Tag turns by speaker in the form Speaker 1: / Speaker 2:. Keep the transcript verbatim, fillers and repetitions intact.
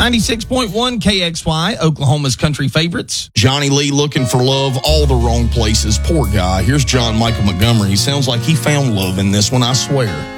Speaker 1: ninety-six point one K X Y, Oklahoma's country favorites.
Speaker 2: Johnny Lee looking for love all the wrong places. Poor guy. Here's John Michael Montgomery. He sounds like he found love in this one, I swear.